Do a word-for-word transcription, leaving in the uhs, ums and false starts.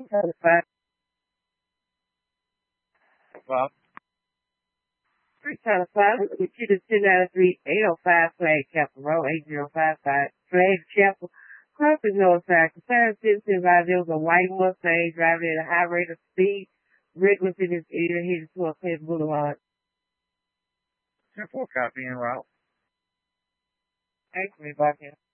trying to find. Well, I'm trying to find it. We should have sent out a three eight oh five flag chapel road eight zero five five flag chapel. Crossing north side. Concerned citizen by there was a white Mustang driving at a high rate of speed. Reckless in his ear, headed towards Clinton Boulevard. ten four copy en route. Thanks for me, Bucket.